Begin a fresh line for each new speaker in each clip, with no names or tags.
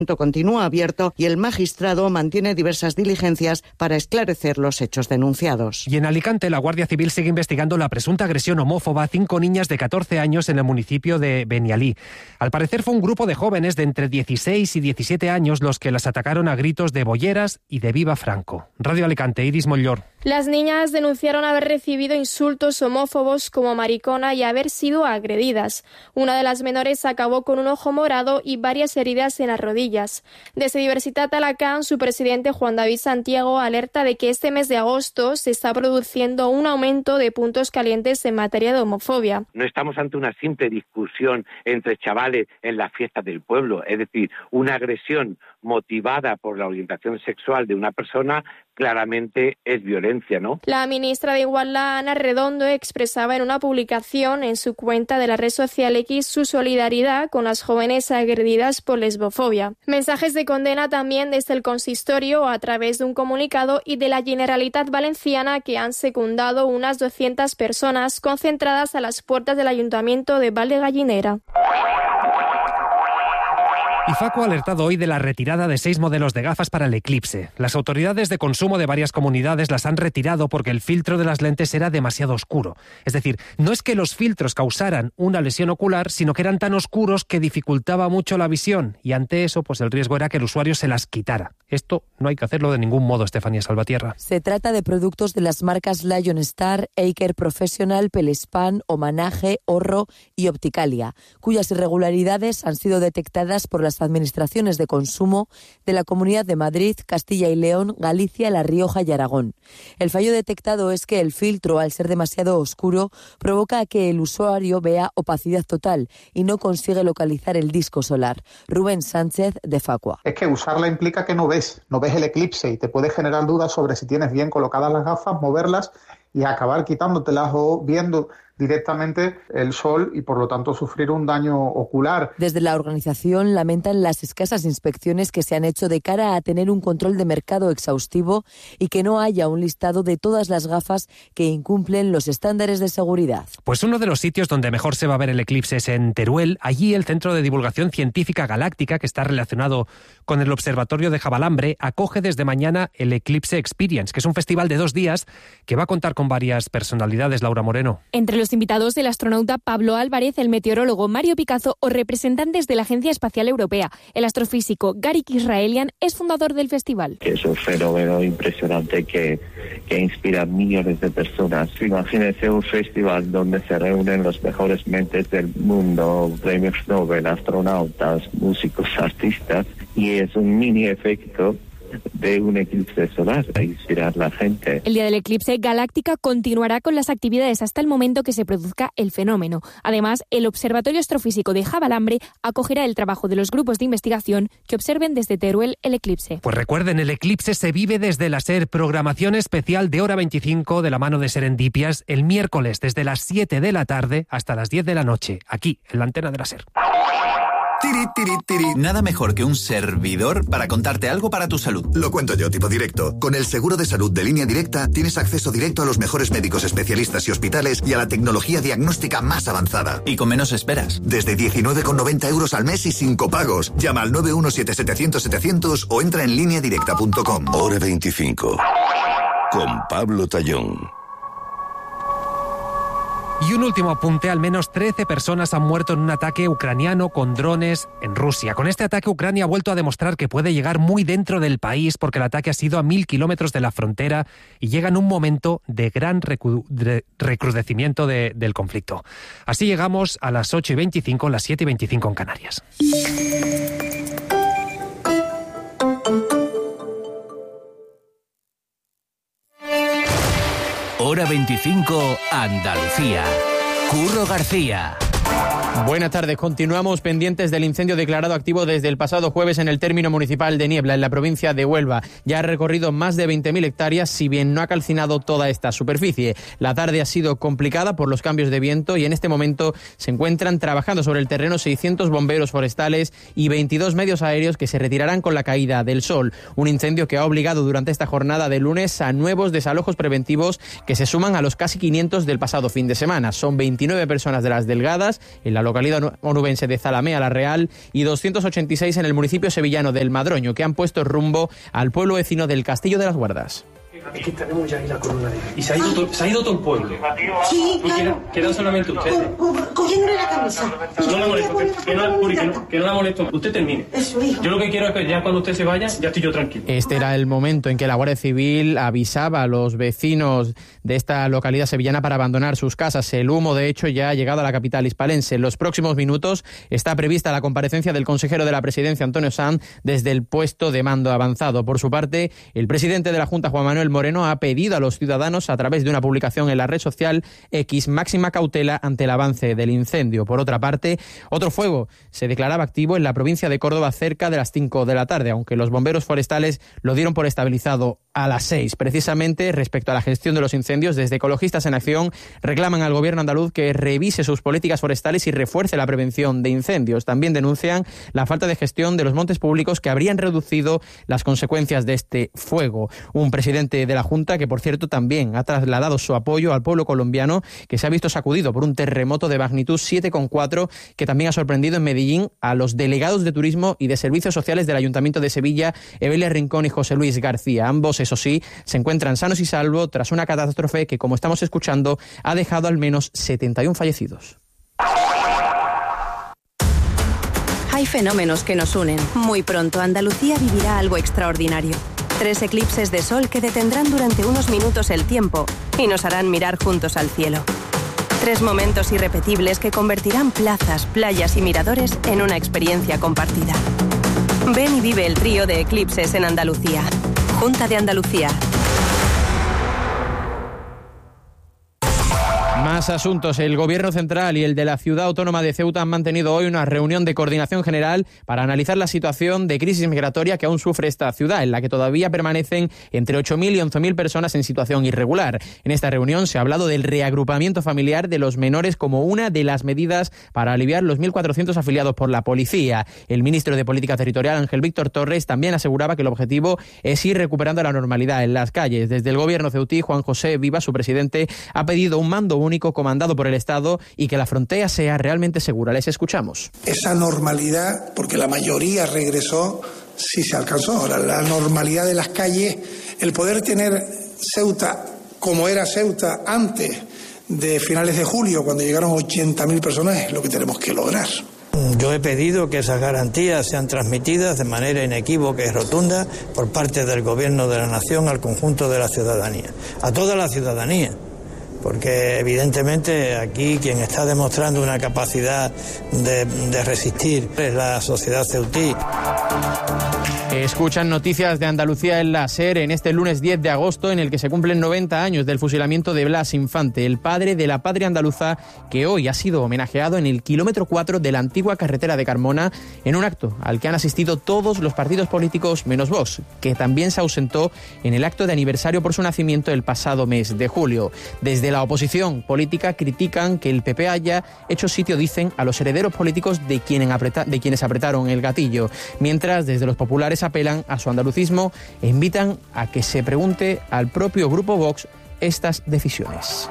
continúa abierto y el magistrado mantiene diversas diligencias para esclarecer los hechos denunciados.
Y en Alicante, la Guardia Civil sigue investigando la presunta agresión homófoba a 5 niñas de 14 años en el municipio de Benialí. Al parecer fue un grupo de jóvenes de entre 16 y 17 años los que las atacaron a gritos de bolleras y de viva Franco. Radio Alicante, Iris Mollor.
Las niñas denunciaron haber recibido insultos homófobos como maricona y haber sido agredidas. Una de las menores acabó con un ojo morado y varias heridas en las rodillas. Desde Diversitat Alacant, su presidente Juan David Santiago alerta de que este mes de agosto se está produciendo un aumento de puntos calientes en materia de homofobia.
No estamos ante una simple discusión entre chavales en las fiestas del pueblo, es decir, una agresión motivada por la orientación sexual de una persona claramente es violencia, ¿no?
La ministra de Igualdad, Ana Redondo, expresaba en una publicación en su cuenta de la red social X su solidaridad con las jóvenes agredidas por lesbofobia. Mensajes de condena también desde el consistorio a través de un comunicado y de la Generalitat Valenciana, que han secundado unas 200 personas concentradas a las puertas del Ayuntamiento de Valdegallinera.
IFACO ha alertado hoy de la retirada de 6 modelos de gafas para el eclipse. Las autoridades de consumo de varias comunidades las han retirado porque el filtro de las lentes era demasiado oscuro. Es decir, no es que los filtros causaran una lesión ocular, sino que eran tan oscuros que dificultaba mucho la visión. Y ante eso, pues el riesgo era que el usuario se las quitara. Esto no hay que hacerlo de ningún modo, Estefanía Salvatierra.
Se trata de productos de las marcas Lion Star, Eiker Professional, Pelespan, Homenaje, Orro y Opticalia, cuyas irregularidades han sido detectadas por las administraciones de consumo de la Comunidad de Madrid, Castilla y León, Galicia, La Rioja y Aragón. El fallo detectado es que el filtro, al ser demasiado oscuro, provoca que el usuario vea opacidad total y no consigue localizar el disco solar. Rubén Sánchez, de Facua.
Es que usarla implica que no ves el eclipse y te puede generar dudas sobre si tienes bien colocadas las gafas, moverlas y acabar quitándotelas o viendo directamente el sol y por lo tanto sufrir un daño ocular.
Desde la organización lamentan las escasas inspecciones que se han hecho de cara a tener un control de mercado exhaustivo y que no haya un listado de todas las gafas que incumplen los estándares de seguridad.
Pues uno de los sitios donde mejor se va a ver el eclipse es en Teruel. Allí el Centro de Divulgación Científica Galáctica, que está relacionado con el Observatorio de Javalambre, acoge desde mañana el Eclipse Experience, que es un festival de 2 días que va a contar con varias personalidades. Laura Moreno.
Entre los invitados, el astronauta Pablo Álvarez, el meteorólogo Mario Picazo o representantes de la Agencia Espacial Europea. El astrofísico Gary Israelian es fundador del festival.
Es un fenómeno impresionante que inspira a millones de personas. Imagínense un festival donde se reúnen los mejores mentes del mundo, premios Nobel, astronautas, músicos, artistas, y es un mini efecto de un eclipse solar a inspirar a la gente.
El día del eclipse, Galáctica continuará con las actividades hasta el momento que se produzca el fenómeno. Además, el Observatorio Astrofísico de Javalambre acogerá el trabajo de los grupos de investigación que observen desde Teruel el eclipse.
Pues recuerden, el eclipse se vive desde la SER, programación especial de Hora 25 de la mano de Serendipias, el miércoles desde las 7 de la tarde hasta las 10 de la noche, aquí en la antena de la SER.
Tiri, tiri, tiri. Nada mejor que un servidor para contarte algo para tu salud.
Lo cuento yo, tipo directo. Con el seguro de salud de Línea Directa tienes acceso directo a los mejores médicos especialistas y hospitales y a la tecnología diagnóstica más avanzada.
Y con menos esperas.
Desde 19,90 € al mes y sin copagos. Llama al 917-700-700 o entra en lineadirecta.com.
Hora 25. Con Pablo Tallón.
Y un último apunte, al menos 13 personas han muerto en un ataque ucraniano con drones en Rusia. Con este ataque, Ucrania ha vuelto a demostrar que puede llegar muy dentro del país porque el ataque ha sido a 1.000 kilómetros de la frontera y llega en un momento de gran recrudecimiento del conflicto. Así llegamos a las 8:25, las 7:25 en Canarias.
Hora 25, Andalucía. Curro García.
Buenas tardes. Continuamos pendientes del incendio declarado activo desde el pasado jueves en el término municipal de Niebla, en la provincia de Huelva. Ya ha recorrido más de 20.000 hectáreas, si bien no ha calcinado toda esta superficie. La tarde ha sido complicada por los cambios de viento y en este momento se encuentran trabajando sobre el terreno 600 bomberos forestales y 22 medios aéreos que se retirarán con la caída del sol. Un incendio que ha obligado durante esta jornada de lunes a nuevos desalojos preventivos que se suman a los casi 500 del pasado fin de semana. Son 29 personas de las delgadas en la la localidad onubense de Zalamea la Real y 286 en el municipio sevillano del Madroño, que han puesto rumbo al pueblo vecino del Castillo de las Guardas.
Es que tenemos ya ahí la columna y se ha ido todo el pueblo.
Sí, claro.
Quedan solamente ustedes.
Cogiéndole la camisa.
No la molesto, que no la molesto. Usted termine. Yo lo que quiero es que ya cuando usted se vaya, ya estoy yo tranquilo.
Este era el momento en que la Guardia Civil avisaba a los vecinos de esta localidad sevillana para abandonar sus casas. El humo, de hecho, ya ha llegado a la capital hispalense. En los próximos minutos está prevista la comparecencia del consejero de la Presidencia, Antonio Sanz, desde el puesto de mando avanzado. Por su parte, el presidente de la Junta, Juan Manuel Moreno, ha pedido a los ciudadanos, a través de una publicación en la red social X, máxima cautela ante el avance del incendio. Por otra parte, otro fuego se declaraba activo en la provincia de Córdoba cerca de las 5 de la tarde, aunque los bomberos forestales lo dieron por estabilizado a las 6. Precisamente, respecto a la gestión de los incendios, desde Ecologistas en Acción reclaman al gobierno andaluz que revise sus políticas forestales y refuerce la prevención de incendios. También denuncian la falta de gestión de los montes públicos que habrían reducido las consecuencias de este fuego. Un presidente de la Junta que, por cierto, también ha trasladado su apoyo al pueblo colombiano, que se ha visto sacudido por un terremoto de magnitud 7,4 que también ha sorprendido en Medellín a los delegados de Turismo y de Servicios Sociales del Ayuntamiento de Sevilla, Evelia Rincón y José Luis García. Ambos, eso sí, se encuentran sanos y salvos tras una catástrofe que, como estamos escuchando, ha dejado al menos 71 fallecidos.
Hay fenómenos que nos unen. Muy pronto Andalucía vivirá algo extraordinario. 3 eclipses de sol que detendrán durante unos minutos el tiempo y nos harán mirar juntos al cielo. 3 momentos irrepetibles que convertirán plazas, playas y miradores en una experiencia compartida. Ven y vive el trío de eclipses en Andalucía. Junta de Andalucía.
Más asuntos. El Gobierno central y el de la ciudad autónoma de Ceuta han mantenido hoy una reunión de coordinación general para analizar la situación de crisis migratoria que aún sufre esta ciudad, en la que todavía permanecen entre 8.000 y 11.000 personas en situación irregular. En esta reunión se ha hablado del reagrupamiento familiar de los menores como una de las medidas para aliviar los 1.400 afiliados por la policía. El ministro de Política Territorial, Ángel Víctor Torres, también aseguraba que el objetivo es ir recuperando la normalidad en las calles. Desde el Gobierno ceutí, Juan José Viva, su presidente, ha pedido un mando único comandado por el Estado y que la frontera sea realmente segura. Les escuchamos.
Esa normalidad, porque la mayoría regresó, sí se alcanzó. Ahora, la normalidad de las calles, el poder tener Ceuta como era Ceuta antes de finales de julio, cuando llegaron 80.000 personas, es lo que tenemos que lograr.
Yo he pedido que esas garantías sean transmitidas de manera inequívoca y rotunda por parte del Gobierno de la Nación al conjunto de la ciudadanía, a toda la ciudadanía. Porque evidentemente aquí quien está demostrando una capacidad de resistir es la sociedad ceutí.
Escuchan noticias de Andalucía en la SER en este lunes 10 de agosto, en el que se cumplen 90 años del fusilamiento de Blas Infante, el padre de la patria andaluza, que hoy ha sido homenajeado en el kilómetro 4 de la antigua carretera de Carmona, en un acto al que han asistido todos los partidos políticos menos Vox, que también se ausentó en el acto de aniversario por su nacimiento el pasado mes de julio. Desde la oposición política critican que el PP haya hecho sitio, dicen, a los herederos políticos de quienes apretaron el gatillo, mientras desde los populares apelan a su andalucismo e invitan a que se pregunte al propio grupo Vox estas decisiones.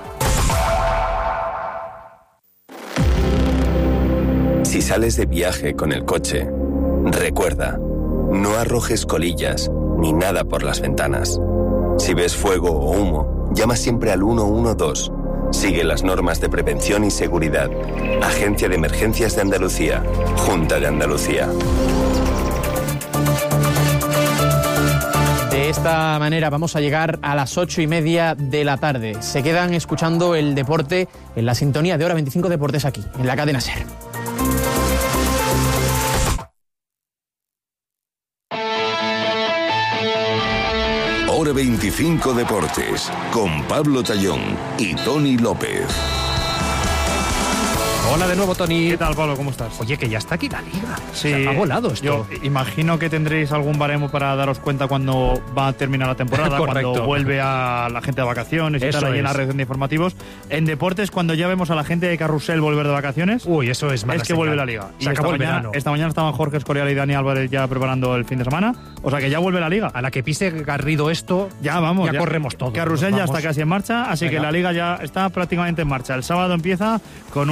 Si sales de viaje con el coche, recuerda, no arrojes colillas ni nada por las ventanas. Si ves fuego o humo, llama siempre al 112. Sigue las normas de prevención y seguridad. Agencia de Emergencias de Andalucía. Junta de Andalucía.
De esta manera vamos a llegar a las 8:30 de la tarde. Se quedan escuchando el deporte en la sintonía de Hora 25 Deportes aquí, en la cadena SER.
Hora 25 Deportes, con Pablo Tallón y Tony López.
Hola de nuevo, Tony.
¿Qué tal, Pablo? ¿Cómo estás?
Oye, que ya está aquí la Liga.
Sí.
Ha volado esto.
Yo imagino que tendréis algún baremo para daros cuenta cuando va a terminar la temporada, cuando vuelve a la gente de vacaciones y
eso
tal, ahí en la red de informativos. En deportes, cuando ya vemos a la gente de Carrusel volver de vacaciones,
eso es mala
que vuelve la Liga.
Se acabó el verano.
Esta mañana estaban Jorge Escorial y Dani Álvarez ya preparando el fin de semana. O sea que ya vuelve la Liga.
A la que pise Garrido esto,
ya vamos.
Ya corremos todo.
Carrusel ya está casi en marcha, así que la Liga ya está prácticamente en marcha. El sábado empieza con un Alavés que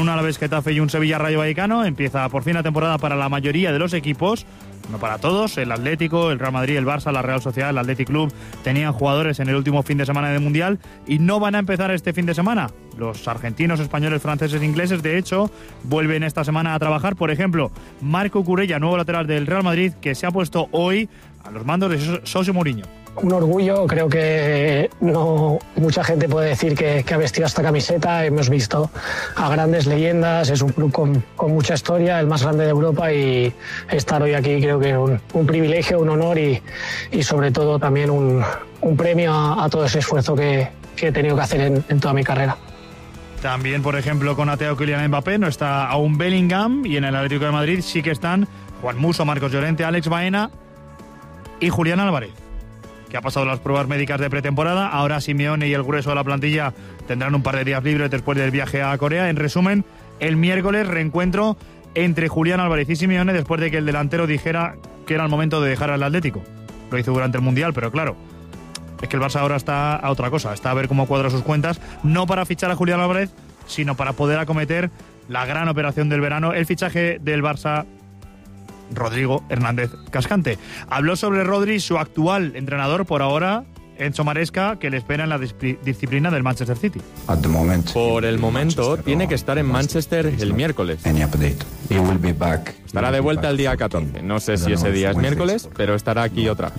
Getafe y un Sevilla-Rayo Vallecano. Empieza por fin la temporada para la mayoría de los equipos, no para todos. El Atlético, el Real Madrid, el Barça, la Real Sociedad, el Athletic Club tenían jugadores en el último fin de semana del Mundial y no van a empezar este fin de semana. Los argentinos, españoles, franceses, ingleses, de hecho, vuelven esta semana a trabajar. Por ejemplo, Marco Curella, nuevo lateral del Real Madrid, que se ha puesto hoy a los mandos de José Mourinho.
Un orgullo, creo que no mucha gente puede decir que ha vestido esta camiseta. Hemos visto a grandes leyendas, es un club con mucha historia, el más grande de Europa, y estar hoy aquí creo que es un privilegio, un honor y sobre todo también un premio a todo ese esfuerzo que he tenido que hacer en toda mi carrera.
También, por ejemplo, con Ateo Kylian Mbappé, no está aún Bellingham, y en el Atlético de Madrid sí que están Juan Musso, Marcos Llorente, Alex Baena y Julián Álvarez, que ha pasado las pruebas médicas de pretemporada. Ahora Simeone y el grueso de la plantilla tendrán un par de días libres después del viaje a Corea. En resumen, el miércoles reencuentro entre Julián Álvarez y Simeone después de que el delantero dijera que era el momento de dejar al Atlético. Lo hizo durante el Mundial, pero claro, es que el Barça ahora está a otra cosa, está a ver cómo cuadra sus cuentas, no para fichar a Julián Álvarez, sino para poder acometer la gran operación del verano, el fichaje del Barça, Rodrigo Hernández Cascante. Habló sobre Rodri, su actual entrenador por ahora, Enzo Maresca, que le espera en la disciplina del Manchester City.
Por el momento, tiene que estar en Manchester el miércoles. Estará de vuelta el día 14. No sé si ese día es miércoles, pero estará aquí otra.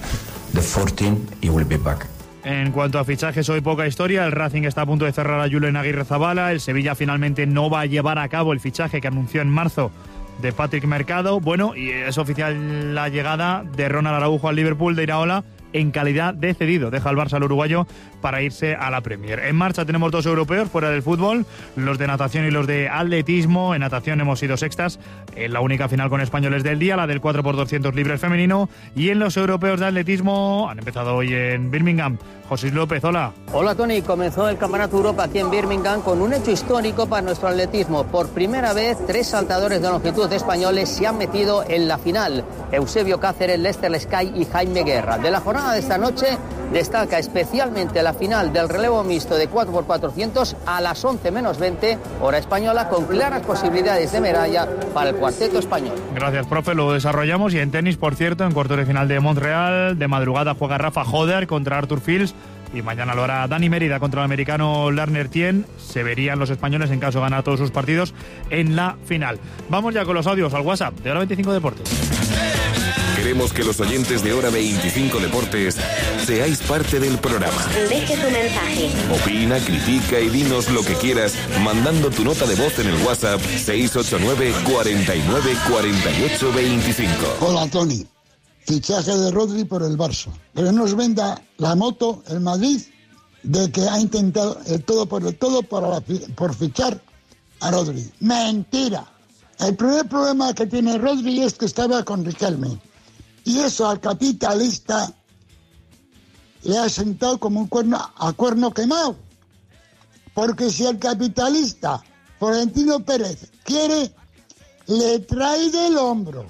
En cuanto a fichajes, hoy poca historia. El Racing está a punto de cerrar a Julen Aguirrezabala. El Sevilla finalmente no va a llevar a cabo el fichaje que anunció en marzo de Patrick Mercado. Bueno, y es oficial la llegada de Ronald Araujo al Liverpool de Iraola en calidad de cedido. Deja al Barça al uruguayo para irse a la Premier. En marcha tenemos dos europeos fuera del fútbol, los de natación y los de atletismo. En natación hemos sido sextas en la única final con españoles del día, la del 4x200 libres femenino. Y en los europeos de atletismo han empezado hoy en Birmingham. José López, hola.
Hola, Tony. Comenzó el Campeonato Europa aquí en Birmingham con un hecho histórico para nuestro atletismo. Por primera vez, 3 saltadores de longitud españoles se han metido en la final. Eusebio Cáceres, Lester Sky y Jaime Guerra. De la jornada de esta noche destaca especialmente la final del relevo mixto de 4x400 a las 11 menos 20, hora española, con claras posibilidades de medalla para el cuarteto español.
Gracias, profe. Lo desarrollamos. Y en tenis, por cierto, en cuartos de final de Montreal, de madrugada juega Rafa Hoder contra Arthur Fils. Y mañana lo hará Dani Mérida contra el americano Lerner Tien. Se verían los españoles, en caso gana todos sus partidos, en la final. Vamos ya con los audios al WhatsApp de Hora 25 Deportes.
Queremos que los oyentes de Hora 25 Deportes seáis parte del programa.
Deje tu mensaje.
Opina, critica y dinos lo que quieras mandando tu nota de voz en el WhatsApp 689 49 48 25.
Hola, Tony. Fichaje de Rodri por el Barça. Pero no nos venda la moto el Madrid de que ha intentado el todo por el todo por fichar a Rodri. Mentira. El primer problema que tiene Rodri es que estaba con Riquelme. Y eso al capitalista le ha sentado como un cuerno quemado. Porque si el capitalista Florentino Pérez quiere, le trae del hombro.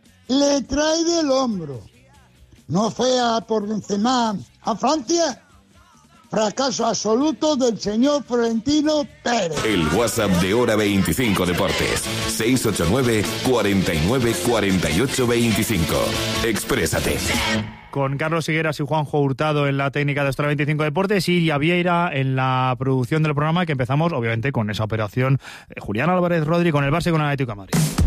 No fue por Benzema a Francia. Fracaso absoluto del señor Florentino Pérez.
El WhatsApp de Hora 25 Deportes. 689 49 48 25. Exprésate.
Con Carlos Higueras y Juanjo Hurtado en la técnica de Hora 25 Deportes y Iria Vieira en la producción del programa, que empezamos obviamente con esa operación Julián Álvarez Rodri con el Barça y con el Atlético de Madrid.